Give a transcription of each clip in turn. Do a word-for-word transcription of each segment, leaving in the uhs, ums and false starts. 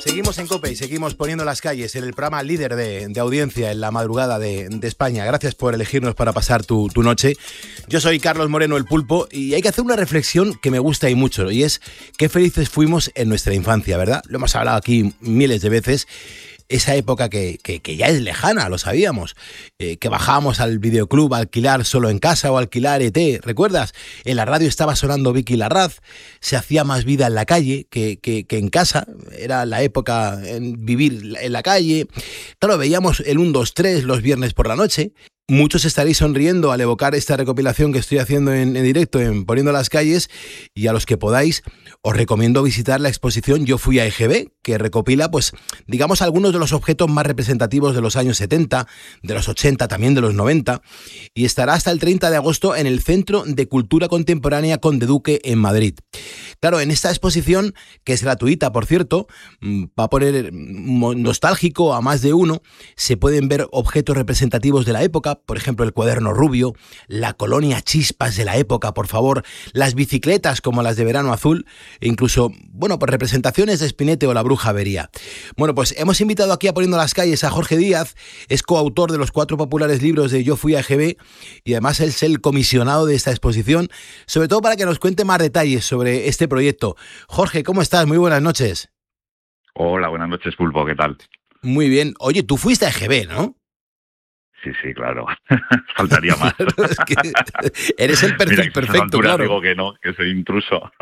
Seguimos en COPE y seguimos poniendo las calles en el programa líder de, de audiencia en la madrugada de, de España. Gracias por elegirnos para pasar tu, tu noche. Yo soy Carlos Moreno, el Pulpo, y hay que hacer una reflexión que me gusta y mucho, y es qué felices fuimos en nuestra infancia, ¿verdad? Lo hemos hablado aquí miles de veces. Esa época que, que, que ya es lejana, lo sabíamos, eh, que bajábamos al videoclub a alquilar Solo en Casa o alquilar E T, ¿recuerdas? En la radio estaba sonando Vicky Larraz, se hacía más vida en la calle que, que, que en casa, era la época en vivir en la calle. Claro, veíamos el uno, dos, tres los viernes por la noche. Muchos estaréis sonriendo al evocar esta recopilación que estoy haciendo en, en directo, en Poniendo las Calles, y a los que podáis os recomiendo visitar la exposición Yo fui a E G B, que recopila, pues, digamos, algunos de los objetos más representativos de los años setenta, de los ochenta, también de los noventa, y estará hasta el treinta de agosto en el Centro de Cultura Contemporánea Conde Duque en Madrid. Claro, en esta exposición, que es gratuita, por cierto, va a poner nostálgico a más de uno, se pueden ver objetos representativos de la época, por ejemplo, el cuaderno rubio, la colonia Chispas de la época, por favor, las bicicletas como las de Verano Azul, e incluso, bueno, pues representaciones de Spinetta o la Bruja Avería. Bueno, pues hemos invitado aquí a Poniendo las Calles a Jorge Díaz, es coautor de los cuatro populares libros de Yo fui a E G B, y además es el comisionado de esta exposición, sobre todo para que nos cuente más detalles sobre este proyecto. Jorge, ¿cómo estás? Muy buenas noches. Hola, buenas noches, Pulpo, ¿qué tal? Muy bien. Oye, tú fuiste a E G B, ¿no? Sí, sí, claro. Faltaría más. Es que eres el perfil Mira, perfecto, a claro. digo que no, que soy intruso.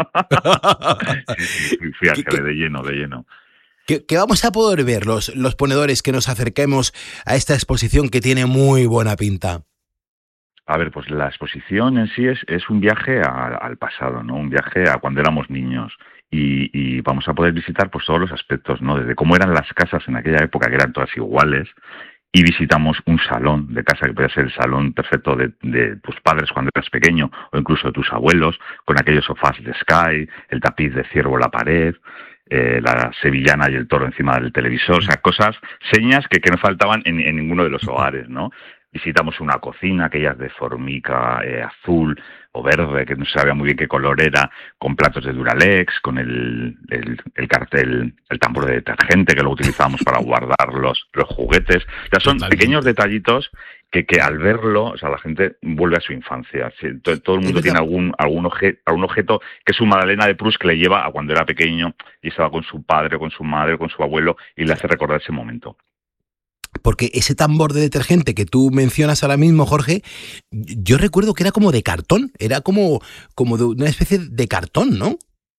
Sí, sí, fui, fui a E G B de lleno, de lleno. ¿Qué, qué vamos a poder ver los, los ponedores que nos acerquemos a esta exposición que tiene muy buena pinta? A ver, pues la exposición en sí es, es un viaje a, al pasado, ¿no? Un viaje a cuando éramos niños. Y, y vamos a poder visitar pues todos los aspectos, ¿no? Desde cómo eran las casas en aquella época, que eran todas iguales, y visitamos un salón de casa que puede ser el salón perfecto de, de tus padres cuando eras pequeño, o incluso de tus abuelos, con aquellos sofás de Sky, el tapiz de ciervo en la pared, eh, la sevillana y el toro encima del televisor, o sea, cosas, señas que, que no faltaban en, en ninguno de los hogares, ¿no? Visitamos una cocina, aquellas de formica eh, azul o verde, que no se sabía muy bien qué color era, con platos de Duralex, con el, el, el cartel, el tambor de detergente que lo utilizábamos para guardar los, los juguetes. Ya son Totalmente. Pequeños detallitos que, que al verlo, o sea, la gente vuelve a su infancia. Sí, todo, todo el mundo tiene algún algún, obje, algún objeto que es su Madalena de Proust que le lleva a cuando era pequeño y estaba con su padre, o con su madre, o con su abuelo, y le hace recordar ese momento. Porque ese tambor de detergente que tú mencionas ahora mismo, Jorge, yo recuerdo que era como de cartón, era como, como de una especie de cartón, ¿no?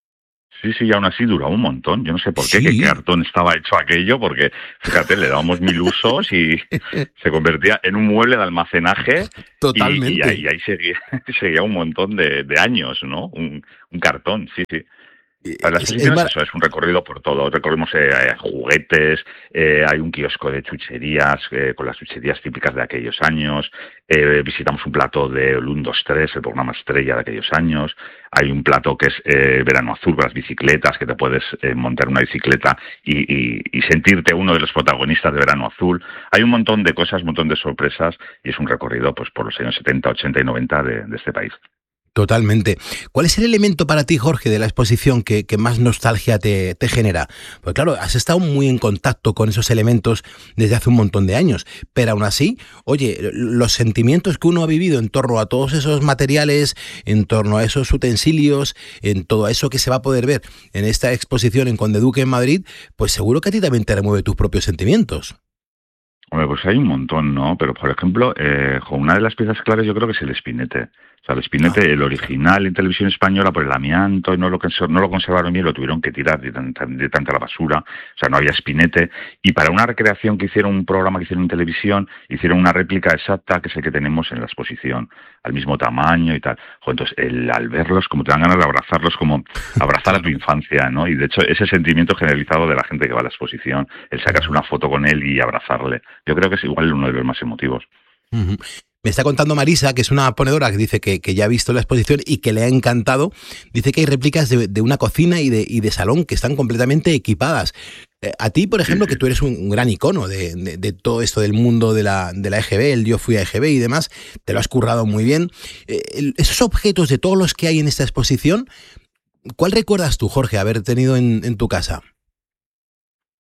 Sí, sí, y aún así duró un montón. Yo no sé por qué, sí. qué cartón estaba hecho aquello, porque, fíjate, le dábamos mil usos y se convertía en un mueble de almacenaje. Totalmente. Y, y ahí, y ahí seguía, seguía un montón de, de años, ¿no? Un, un cartón, sí, sí. Para las exposiciones es, es, eso, es un recorrido por todo. Recorrimos eh, juguetes, eh, hay un kiosco de chucherías, eh, con las chucherías típicas de aquellos años, eh, visitamos un plato de uno, dos, tres, el programa estrella de aquellos años, hay un plato que es eh, Verano Azul, con las bicicletas, que te puedes eh, montar una bicicleta y, y, y sentirte uno de los protagonistas de Verano Azul. Hay un montón de cosas, un montón de sorpresas, y es un recorrido pues por los años setenta, ochenta y noventa de, de este país. Totalmente. ¿Cuál es el elemento para ti, Jorge, de la exposición que, que más nostalgia te, te genera? Pues claro, has estado muy en contacto con esos elementos desde hace un montón de años, pero aún así, oye, los sentimientos que uno ha vivido en torno a todos esos materiales, en torno a esos utensilios, en todo eso que se va a poder ver en esta exposición en Conde Duque en Madrid, pues seguro que a ti también te remueve tus propios sentimientos. Hombre, pues hay un montón, ¿no? Pero, por ejemplo, eh, una de las piezas claves yo creo que es el Spinetta. O sea, el Spinetta, el original en televisión española, por el amianto, y no lo, no lo conservaron bien, lo tuvieron que tirar de tanta, de tanta la basura. O sea, no había Spinetta. Y para una recreación que hicieron, un programa que hicieron en televisión, hicieron una réplica exacta, que es el que tenemos en la exposición, al mismo tamaño y tal. Jo, entonces, el, al verlos, como te dan ganas de abrazarlos, como abrazar a tu infancia, ¿no? Y de hecho, ese sentimiento generalizado de la gente que va a la exposición, el sacarse una foto con él y abrazarle, yo creo que es igual uno de los más emotivos. Uh-huh. Me está contando Marisa, que es una ponedora que dice que, que ya ha visto la exposición y que le ha encantado. Dice que hay réplicas de, de una cocina y de, y de salón que están completamente equipadas. Eh, a ti, por ejemplo, sí, sí. que tú eres un, un gran icono de, de, de todo esto del mundo de la, de la E G B, el Yo fui a E G B y demás, te lo has currado muy bien. Eh, el, esos objetos de todos los que hay en esta exposición, ¿cuál recuerdas tú, Jorge, haber tenido en, en tu casa?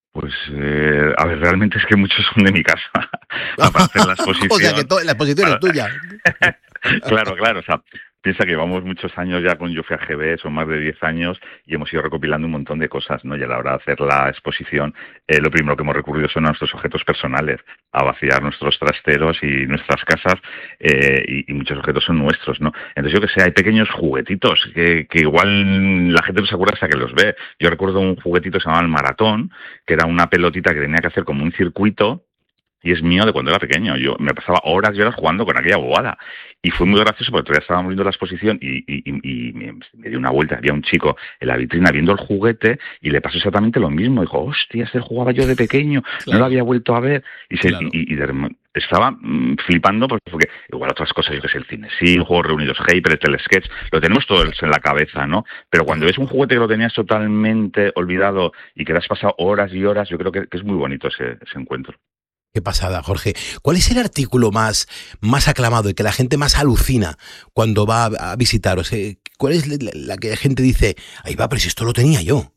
Pues, eh, a ver, realmente es que muchos son de mi casa, para hacer la exposición. O sea, que to- la exposición es tuya. Claro, claro, o sea, piensa que llevamos muchos años ya con Yo fui a G B, son más de diez años, y hemos ido recopilando un montón de cosas, ¿no? Y a la hora de hacer la exposición, eh, lo primero que hemos recurrido son a nuestros objetos personales, a vaciar nuestros trasteros y nuestras casas, eh, y, y muchos objetos son nuestros, ¿no? Entonces, yo que sé, hay pequeños juguetitos que, que igual la gente no se acuerda hasta que los ve. Yo recuerdo un juguetito que se llamaba el maratón, que era una pelotita que tenía que hacer como un circuito, y es mío de cuando era pequeño. Yo me pasaba horas y horas jugando con aquella bobada. Y fue muy gracioso porque todavía estábamos viendo la exposición y, y, y, y me, me dio una vuelta. Había un chico en la vitrina viendo el juguete y le pasó exactamente lo mismo. Dijo, hostia, este jugaba yo de pequeño, claro. No lo había vuelto a ver. Y, se, claro. y, y, y de, estaba mmm, flipando porque, porque igual otras cosas, yo que sé, el cine, sí, Juegos Reunidos, Hyper, el Telesketch, lo tenemos todos en la cabeza, ¿no? Pero cuando ves un juguete que lo tenías totalmente olvidado y que le has pasado horas y horas, yo creo que, que es muy bonito ese, ese encuentro. Qué pasada, Jorge. ¿Cuál es el artículo más, más aclamado y que la gente más alucina cuando va a, a visitaros? ¿Cuál es la, la que la gente dice, ahí va, pero si esto lo tenía yo?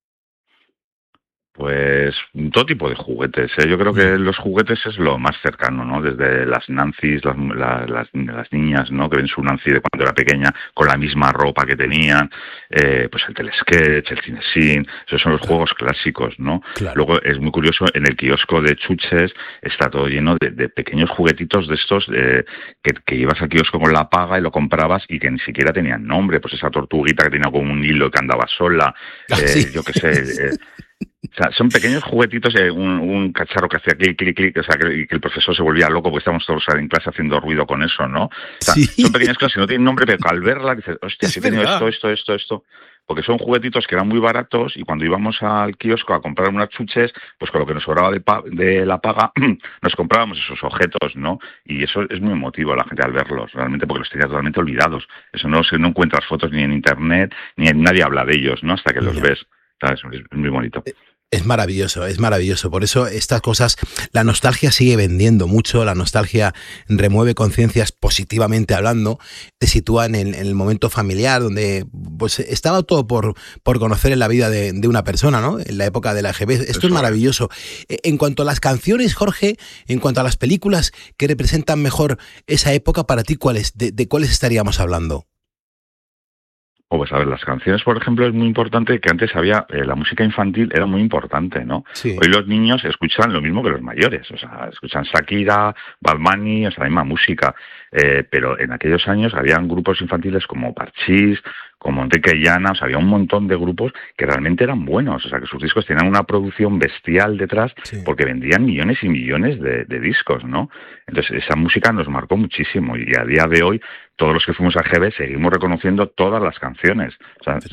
Pues todo tipo de juguetes, ¿eh? Yo creo que los juguetes es lo más cercano, ¿no? Desde las Nancys, las, las, las, las niñas, ¿no? Que ven su Nancy de cuando era pequeña con la misma ropa que tenían, eh, pues el Telesketch, el Cinesin, esos son los juegos clásicos, ¿no? Claro. Luego es muy curioso, en el kiosco de chuches está todo lleno de, de pequeños juguetitos de estos eh, que, que ibas al kiosco con la paga y lo comprabas y que ni siquiera tenían nombre, pues esa tortuguita que tenía como un hilo que andaba sola, eh, ¿sí? Yo qué sé... Eh, O sea, son pequeños juguetitos, eh, un, un cacharro que hacía clic, clic, clic, o sea, que, que el profesor se volvía loco porque estábamos todos en clase haciendo ruido con eso, ¿no? O sea, ¿sí? Son pequeñas cosas que no tienen nombre, pero al verla dices, hostia, si he tenido esto, esto, esto, esto. Porque son juguetitos que eran muy baratos y cuando íbamos al kiosco a comprar unas chuches, pues con lo que nos sobraba de, pa de la paga, nos comprábamos esos objetos, ¿no? Y eso es muy emotivo a la gente al verlos, realmente, porque los tenía totalmente olvidados. Eso no, no encuentras fotos ni en internet, ni en, nadie habla de ellos, ¿no? Hasta que los ves. ¿Sabes? Es muy bonito. Es maravilloso, es maravilloso. Por eso estas cosas, la nostalgia sigue vendiendo mucho, la nostalgia remueve conciencias positivamente hablando, te sitúa en el, en el momento familiar donde pues estaba todo por, por conocer en la vida de, de una persona, ¿no? En la época de la A G B. Esto eso es maravilloso. Es. En cuanto a las canciones, Jorge, en cuanto a las películas que representan mejor esa época, para ti, ¿cuáles? ¿De, de cuáles estaríamos hablando? O pues a ver, las canciones, por ejemplo, es muy importante que antes había, eh, la música infantil era muy importante, ¿no? Sí. Hoy los niños escuchan lo mismo que los mayores, o sea, escuchan Shakira, Bad Bunny, o sea, la misma música, eh, pero en aquellos años habían grupos infantiles como Parchís, como Enrique Llana, o sea, había un montón de grupos que realmente eran buenos, o sea, que sus discos tenían una producción bestial detrás, sí, porque vendían millones y millones de, de discos, ¿no? Entonces, esa música nos marcó muchísimo y a día de hoy, todos los que fuimos a G B seguimos reconociendo todas las canciones. O sea,